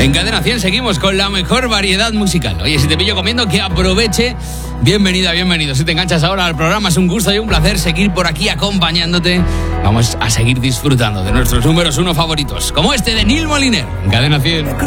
En Cadena 100 seguimos con la mejor variedad musical. Oye, si te pillo comiendo, que aproveche. Bienvenida, bienvenido. Si te enganchas ahora al programa, es un gusto y un placer seguir por aquí acompañándote. Vamos a seguir disfrutando de nuestros números 1 favoritos, como este de Neil Moliner, en Cadena 100.